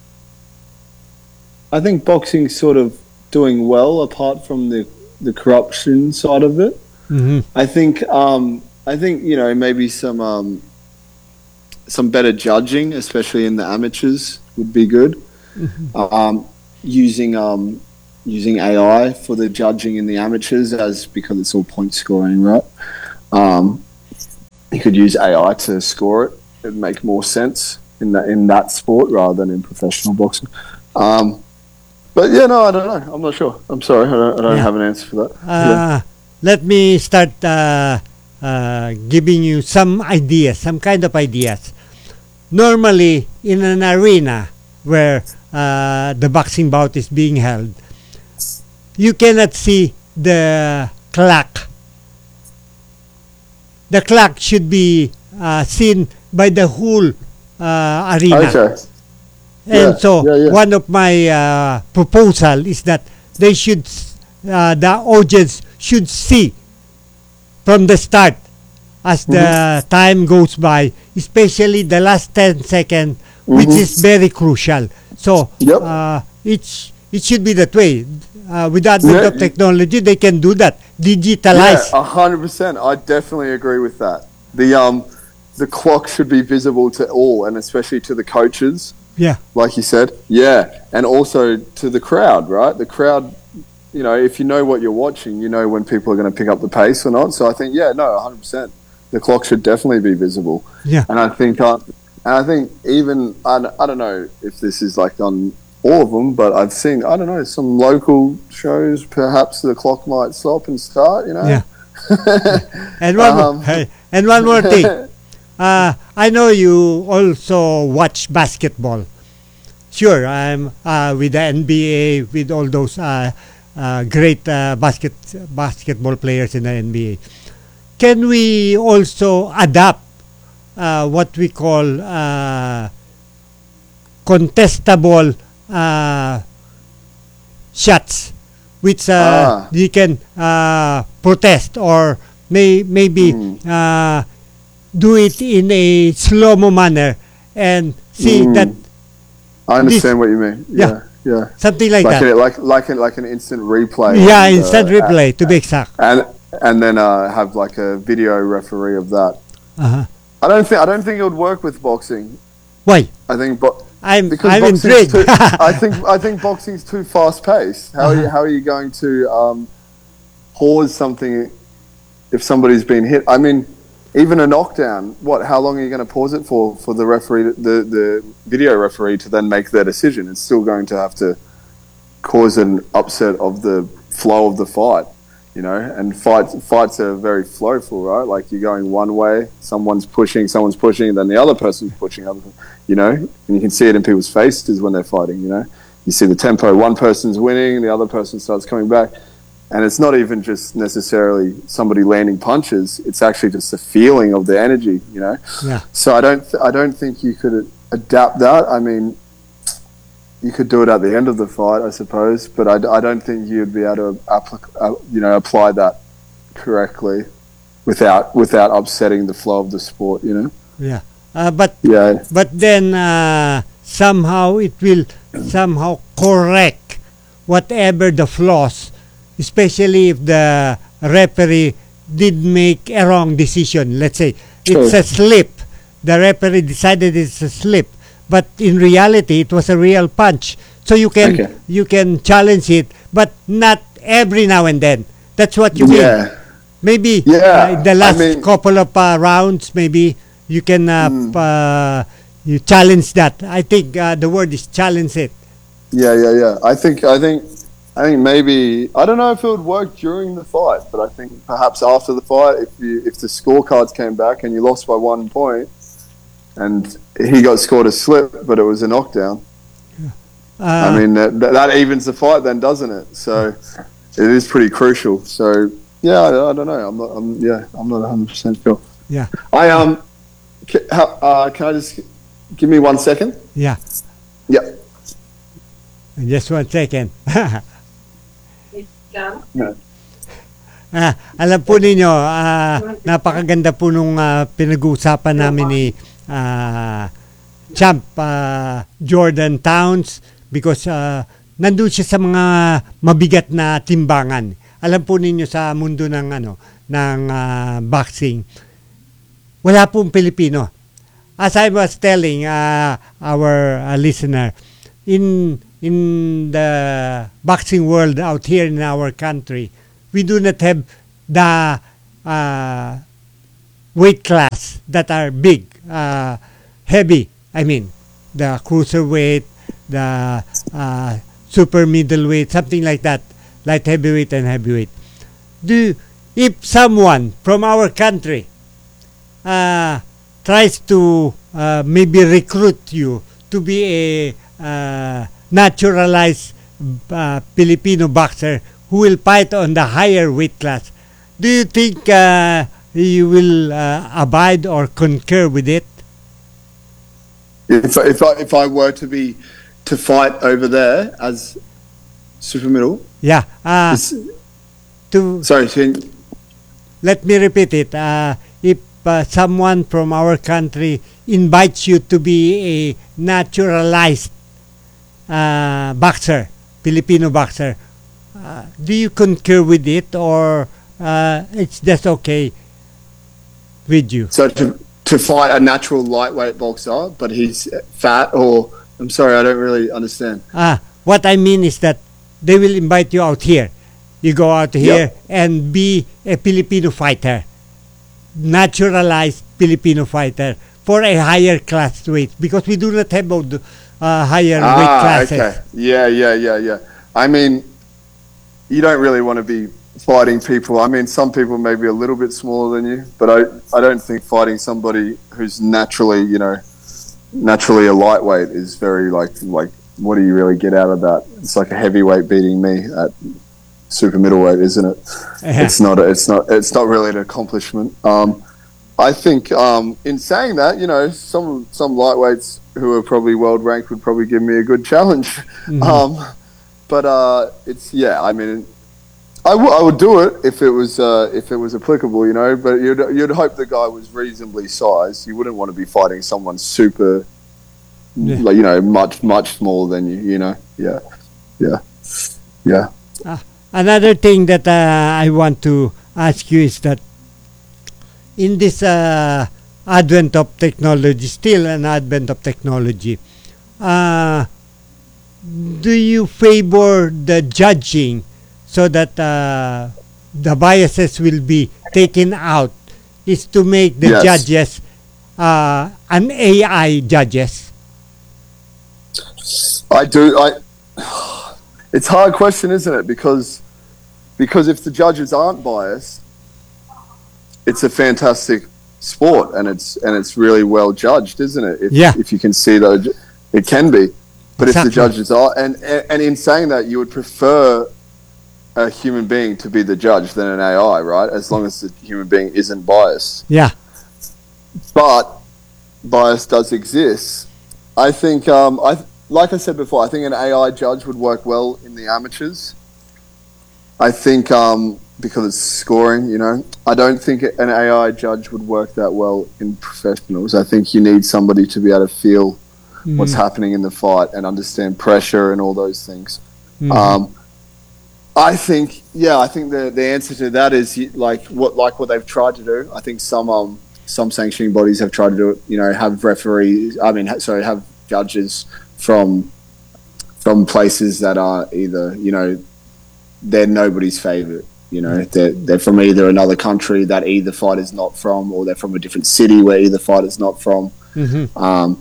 I think boxing's sort of doing well, apart from the the corruption side of it. Mm-hmm. I think, um, I think you know maybe some um, some better judging, especially in the amateurs, would be good. Mm-hmm. Um, using um, using A I for the judging in the amateurs, as because it's all point scoring, right? Um, you could use A I to score it. It'd make more sense in that in that sport rather than in professional boxing. Um, but yeah, no, I don't know. I'm not sure. I'm sorry, I don't, I don't Yeah. have an answer for that. Uh, Yeah. Let me start uh, uh, giving you some ideas, some kind of ideas. Normally, in an arena where uh, the boxing bout is being held, you cannot see the clock. The clock should be uh, seen by the whole uh, arena. Okay. And Yeah, so, yeah, yeah. one of my uh, proposal is that they should, uh, the audience should see from the start as the Mm-hmm. time goes by, especially the last ten seconds, which Mhm. is very crucial. So, Yep. uh, it's, it should be that way. Uh, with the advent Yeah. of technology, they can do that. Yeah, Digitalize. a hundred percent. I definitely agree with that. The um, the clock should be visible to all, and especially to the coaches, Yeah. like you said. Yeah, and also to the crowd, right? The crowd, you know, if you know what you're watching, you know when people are going to pick up the pace or not. So I think, yeah, no, a hundred percent. The clock should definitely be visible. Yeah. And I think, uh, and I think even I, I don't know if this is like on all of them, but I've seen I don't know some local shows. Perhaps the clock might stop and start. You know. Yeah. And one, Um, more, hey, and one more thing. Uh, I know you also watch basketball. Sure, I'm uh, with the N B A, with all those uh, uh, great uh, basket basketball players in the N B A. Can we also adapt uh, what we call uh, contestable uh, shots, which uh, Ah. you can uh, protest or may maybe Mm. uh, do it in a slow-mo manner and see Mm. that I understand what you mean. Yeah. Yeah, yeah. something like, Like that. a, like like a, like an instant replay. Yeah, and, instant uh, replay to be exact. and and then uh, have like a video referee of that. Uh-huh. I don't think I don't think it would work with boxing. Why? I think bo- I'm because I'm boxing's intrigued. too, I think I think boxing's too fast paced. How are you, Uh-huh. how are you going to um, pause something if somebody's been hit? I mean, even a knockdown. What? How long are you going to pause it for? For the referee, the the video referee, to then make their decision? It's still going to have to cause an upset of the flow of the fight. You know, and fights fights are very flowful, right? Like you're going one way, someone's pushing, someone's pushing, then the other person's pushing. Other, you know, and you can see it in people's faces when they're fighting. You know, you see the tempo. One person's winning, the other person starts coming back, and it's not even just necessarily somebody landing punches. It's actually just the feeling of the energy. You know, Yeah. so I don't th- I don't think you could adapt that. I mean, you could do it at the end of the fight, I suppose, but I, d- I don't think you'd be able to applic- uh, you know apply that correctly without without upsetting the flow of the sport. You know. Yeah. Uh, but Yeah. but then uh, somehow it will somehow correct whatever the flaws, especially if the referee did make a wrong decision. Let's say it's Sure. a slip. The referee decided it's a slip, but in reality it was a real punch. So you can Okay. you can challenge it, but not every now and then. That's what you mean. Yeah. Maybe Yeah, uh, in the I last mean- couple of uh, rounds, maybe you can uh, Mm. p- uh, you challenge that. I think uh, the word is challenge it. Yeah, yeah, yeah. I think, I think, I think maybe I don't know if it would work during the fight, but I think perhaps after the fight, if you if the scorecards came back and you lost by one point, and he got scored a slip, but it was a knockdown. Uh, I mean, that, that evens the fight, then, doesn't it? So it is pretty crucial. So yeah, I, I don't know. I'm not. I'm yeah. I'm not one hundred percent sure. yeah, I um, ca- how- uh, can I just give me one second? yeah. Yeah. Just one second. Yeah. Ah, alam po ninyo, ah, napakaganda po nung ah, pinag-uusapan namin ni ah, Champ ah, Jordan Towns because ah, nandun siya sa mga mabigat na timbangan. Alam po ninyo sa mundo ng ano ng ah, boxing, wala pong Pilipino. As I was telling ah, our ah, listener, in in the boxing world out here in our country, we do not have the uh, weight class that are big, uh, heavy. I mean, the cruiserweight, the uh, super middleweight, something like that, light heavyweight and heavyweight. Do if someone from our country uh, tries to uh, maybe recruit you to be a uh, naturalized uh, Filipino boxer who will fight on the higher weight class, do you think uh, you will uh, abide or concur with it? If if I if I were to be to fight over there as super middle, Yeah. Uh, to sorry, can- let me repeat it. Uh, if uh, someone from our country invites you to be a naturalized uh, boxer, Filipino boxer, uh, do you concur with it, or uh, it's just okay with you? so to to fight a natural lightweight boxer, but he's fat, or I'm sorry, I don't really understand. Ah, what I mean is that they will invite you out here. You go out here Yep. and be a Filipino fighter, naturalized Filipino fighter for a higher class weight, because we do not have the uh, higher weight Ah, classes. okay. Yeah, yeah, yeah, yeah. I mean, you don't really want to be fighting people. I mean, some people may be a little bit smaller than you, but I, I don't think fighting somebody who's naturally, you know, naturally a lightweight is very like, like, what do you really get out of that? It's like a heavyweight beating me at super middleweight, isn't it? Yeah. It's not, a, it's not, it's not really an accomplishment. Um, I think, um, in saying that, you know, some, some lightweights who are probably world ranked would probably give me a good challenge. Mhm. Um, but, uh, it's, yeah, I mean, I, w- I would do it if it was uh, if it was applicable, you know. But you'd you'd hope the guy was reasonably sized. You wouldn't want to be fighting someone super, Yeah. like, you know, much much smaller than you. You know, yeah, yeah, yeah. Ah, another thing that uh, I want to ask you is that in this uh, advent of technology, still an advent of technology, uh, do you favor the judging so that uh, the biases will be taken out, is to make the Yes. judges uh, an A I judges? I do. I. It's a hard question, isn't it? Because because if the judges aren't biased, it's a fantastic sport, and it's and it's really well judged, isn't it? If, Yeah. If you can see those, it can be. But if Exactly. the judges are, and, and and in saying that, you would prefer a human being to be the judge than an A I, right? As long as the human being isn't biased. Yeah. But bias does exist. I think, um, I like I said before, I think an A I judge would work well in the amateurs. I think um, because it's scoring, you know, I don't think an A I judge would work that well in professionals. I think you need somebody to be able to feel what's Mhm. happening in the fight and understand pressure and all those things. Mhm. Um, I think, yeah, I think the the answer to that is y- like what like what they've tried to do. I think some um some sanctioning bodies have tried to do it. You know, have referees. I mean, ha- sorry, have judges from from places that are either, you know, they're nobody's favorite. You know, they're they're from either another country that either fighter's not from, or they're from a different city where either fighter's not from. Mhm. Um,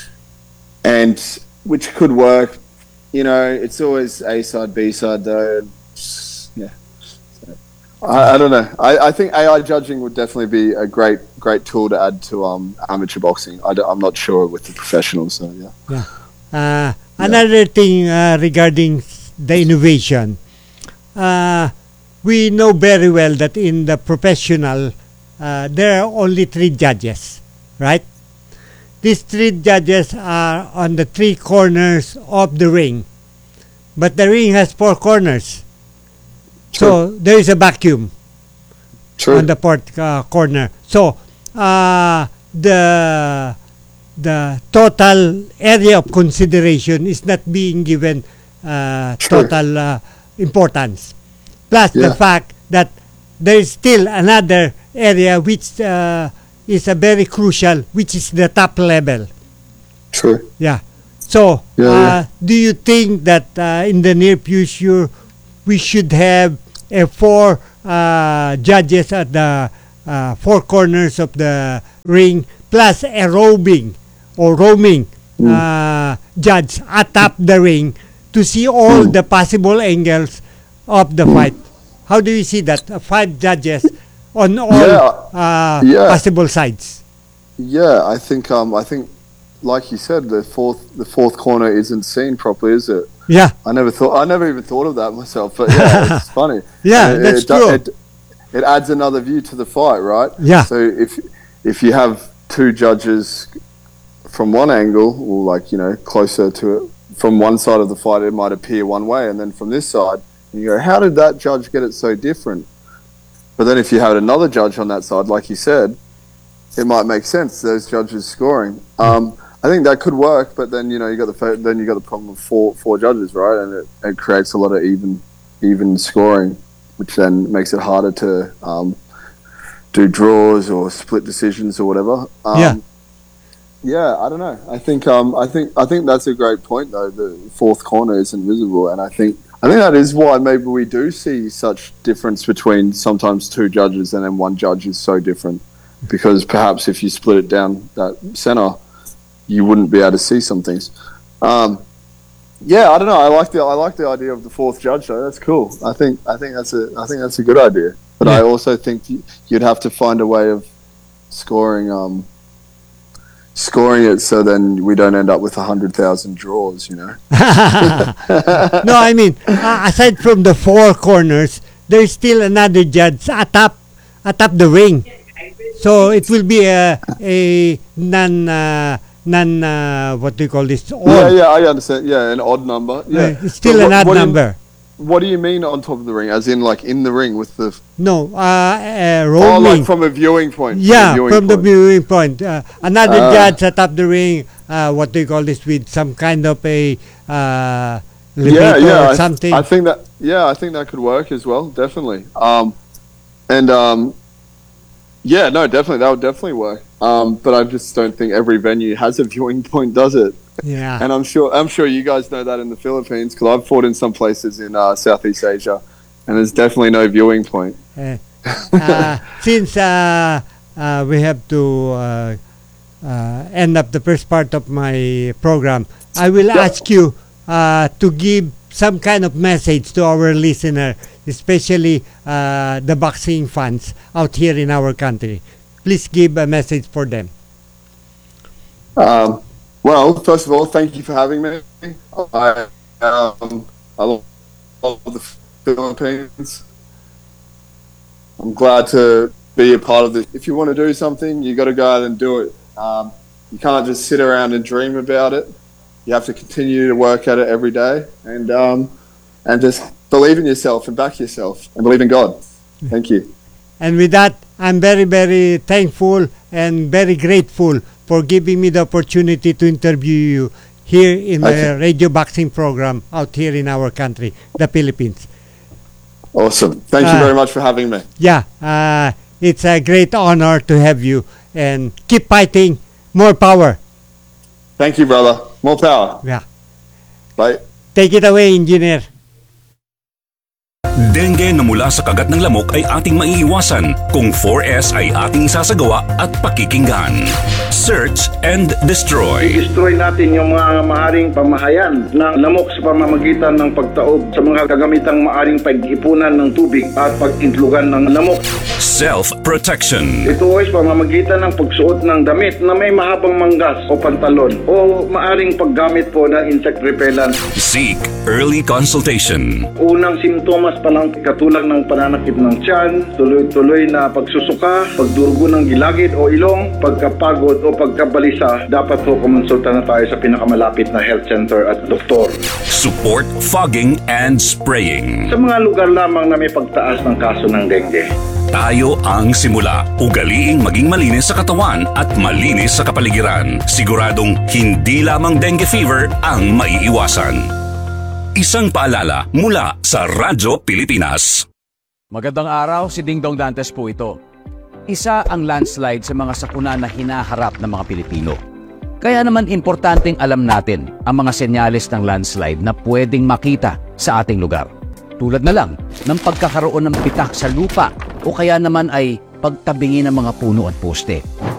and which could work. You know, it's always A side, B side though. Yeah. So, I, I don't know. I, I think A I judging would definitely be a great great tool to add to um, amateur boxing. I am not sure with the professionals. So yeah. Yeah. Uh, another thing uh, regarding the innovation, uh, we know very well that in the professional, uh, there are only three judges, right? These three judges are on the three corners of the ring, but the ring has four corners, so there is a vacuum True. on the fourth uh, corner. So uh, the the total area of consideration is not being given uh, True. total uh, importance. Plus Yeah. the fact that there is still another area which uh, is a very crucial, which is the top level. True. Yeah. So, Yeah, uh, yeah. do you think that uh, in the near future we should have a four uh, judges at the uh, four corners of the ring plus a roving or roaming uh, judge atop the ring to see all the possible angles of the fight? How do you see that? Uh, five judges on all Yeah. uh, Yeah. possible sides. Yeah, I think um, I think, like you said, the fourth the fourth corner isn't seen properly, is it? Yeah. I never thought I never even thought of that myself, but yeah, it's funny. Yeah, And it, that's it, do- true. It, it adds another view to the fight, right? Yeah. So if if you have two judges from one angle, or like you know closer to it, from one side of the fight, it might appear one way, and then from this side, you go, how did that judge get it so different? But then if you had another judge on that side, like you said, it might make sense. Those judges scoring. Um, I think that could work, but then you know you got the fa- then you got the problem of four four judges, right? And it, it creates a lot of even even scoring, which then makes it harder to um, do draws or split decisions or whatever. Um, Yeah. Yeah, I don't know. I think um, I think I think that's a great point though. The fourth corner isn't visible, and I think I think that is why maybe we do see such difference between sometimes two judges and then one judge is so different, because perhaps if you split it down that center, you wouldn't be able to see some things. Um, yeah, I don't know. I like the I like the idea of the fourth judge though. That's cool. I think I think that's a I think that's a good idea. But I also think you- you'd have to find a way of scoring um, scoring it so then we don't end up with a hundred thousand draws. You know. No, I mean, uh, aside from the four corners, there's still another judge atop atop the ring. So it will be a a non uh, non uh, what do you call this? Odd. Yeah, yeah, I understand. Yeah, an odd number. Yeah, Uh, it's still But an odd what do you- number. what do you mean on top of the ring? As in, like in the ring with the No, uh, uh, oh, roaming. like from a viewing point. from a Yeah, viewing from the point. viewing point. Uh, another Ah. judge atop the ring. Uh, what do you call this? With some kind of a uh, limiter yeah, yeah, or I, something. I think that yeah, I think that could work as well. Definitely. Um, and um, yeah, no, definitely that would definitely work. Um, but I just don't think every venue has a viewing point, does it? Yeah. And I'm sure I'm sure you guys know that in the Philippines, because I've fought in some places in uh, Southeast Asia, and there's definitely no viewing point. Uh, uh, since uh, uh, we have to uh, uh, end up the first part of my program, I will Yeah. ask you uh, to give some kind of message to our listener, especially uh, the boxing fans out here in our country. Please give a message for them. Um, well, first of all, thank you for having me. I um, I love the Philippines. I'm glad to be a part of it. If you want to do something, you got to go out and do it. Um, you can't just sit around and dream about it. You have to continue to work at it every day, and um, and just believe in yourself and back yourself and believe in God. Thank you. And with that, I'm very, very thankful and very grateful for giving me the opportunity to interview you here in the Okay. radio boxing program out here in our country, the Philippines. Awesome. Thank you Uh, very much for having me. Yeah, uh, it's a great honor to have you, and keep fighting. More power. Thank you, brother. More power. Yeah. Bye. Take it away, engineer. Dengue na mula sa kagat ng lamok ay ating maiiwasan kung four S ay ating sasagawa at pakikinggan. Search and destroy. Destroy natin yung mga maaring pamahayan ng lamok sa pamamagitan ng pagtaob sa mga kagamitang maaring pag-ipunan ng tubig at pag-intlugan ng lamok. Self-protection. Ito ay sa pamamagitan ng pagsuot ng damit na may mahabang manggas o pantalon o maaring paggamit po ng insect repellent. Seek early consultation. Unang simptomas pa lang katulad ng pananakit ng tiyan, tuloy-tuloy na pagsusuka, pagdurugo ng gilagid o ilong, pagkapagod o pagkabalisa, dapat po kumonsulta na tayo sa pinakamalapit na health center at doktor. Support fogging and spraying. Sa mga lugar lamang na may pagtaas ng kaso ng dengue. Tayo ang simula. Ugaliing maging malinis sa katawan at malinis sa kapaligiran. Siguradong hindi lamang dengue fever ang maiiwasan. Isang paalala mula sa Radyo Pilipinas. Magandang araw, si Ding Dong Dantes po ito. Isa ang landslide sa mga sakuna na hinaharap ng mga Pilipino. Kaya naman importanteng alam natin ang mga senyales ng landslide na pwedeng makita sa ating lugar. Tulad na lang ng pagkakaroon ng bitak sa lupa o kaya naman ay pagtabingi ng mga puno at poste.